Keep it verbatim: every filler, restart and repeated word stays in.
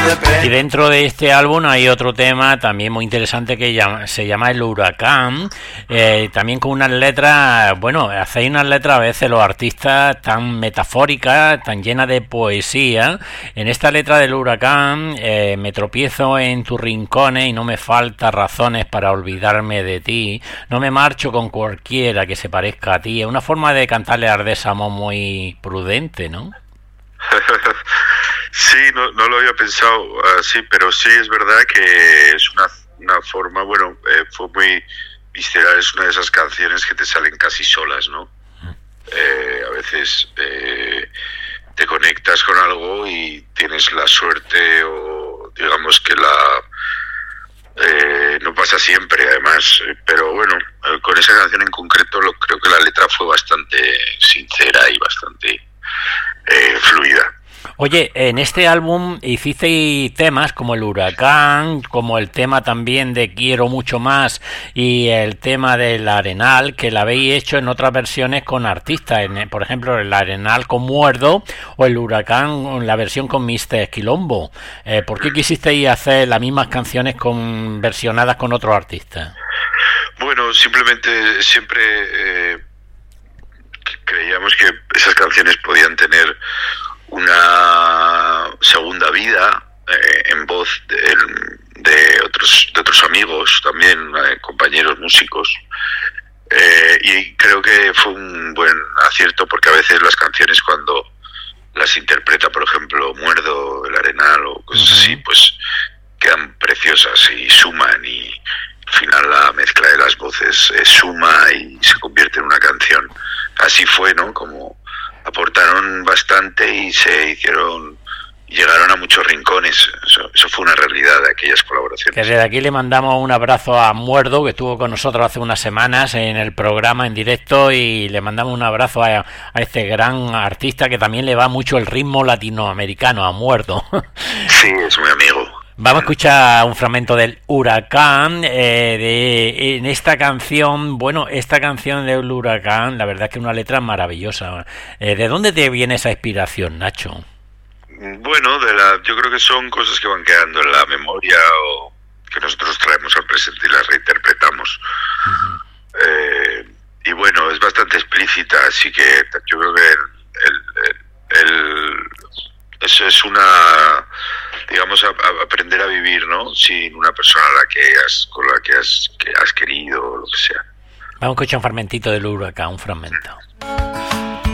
Y dentro de este álbum hay otro tema también muy interesante que llama, se llama El Huracán, eh, también con unas letras, bueno, hacéis unas letras a veces los artistas tan metafóricas, tan llenas de poesía. En esta letra del Huracán, eh, me tropiezo en tus rincones y no me falta razones para olvidarme de ti, no me marcho con cualquiera que se parezca a ti. Es una forma de cantarle a Ardésamo muy prudente, ¿no? Sí, no, no lo había pensado así, pero sí es verdad que es una, una forma, bueno, eh, fue muy visceral, es una de esas canciones que te salen casi solas, ¿no? Eh, a veces eh, te conectas con algo y tienes la suerte o digamos que la... Eh, no pasa siempre, además, pero bueno, eh, con esa canción en concreto lo, creo que la letra fue bastante sincera y bastante eh, fluida. Oye, en este álbum hicisteis temas como El Huracán, como el tema también de Quiero Mucho Más y el tema del Arenal, que lo habéis hecho en otras versiones con artistas, en, por ejemplo, el Arenal con Muerdo o el Huracán, la versión con míster Quilombo. Eh, ¿Por qué quisisteis hacer las mismas canciones con versionadas con otros artistas? Bueno, simplemente siempre eh, creíamos que esas canciones podían tener una segunda vida eh, en voz de, de otros de otros amigos también, eh, compañeros músicos, eh, y creo que fue un buen acierto porque a veces las canciones cuando las interpreta, por ejemplo, Muerdo, El Arenal o cosas uh-huh. así, pues quedan preciosas y suman, y al final la mezcla de las voces eh, suma y se convierte en una canción. Así fue, ¿no? Como aportaron bastante y se hicieron, llegaron a muchos rincones. Eso, eso fue una realidad de aquellas colaboraciones. Que desde aquí le mandamos un abrazo a Muerdo, que estuvo con nosotros hace unas semanas en el programa en directo, y le mandamos un abrazo a, a este gran artista que también le va mucho el ritmo latinoamericano, a Muerdo. Sí, es muy amigo. Vamos a escuchar un fragmento del Huracán, eh, de, en esta canción. Bueno, esta canción del Huracán, la verdad es que es una letra maravillosa. Eh, ¿De dónde te viene esa inspiración, Nacho? Bueno, de la, yo creo que son cosas que van quedando en la memoria o que nosotros traemos al presente y las reinterpretamos. Uh-huh. Eh, y bueno, es bastante explícita, así que yo creo que el, el, el, eso es una... digamos, a, a aprender a vivir, ¿no? Sin una persona a la que has, con la que has, que has querido o lo que sea. Vamos a escuchar un fragmentito del Huracán, un fragmento.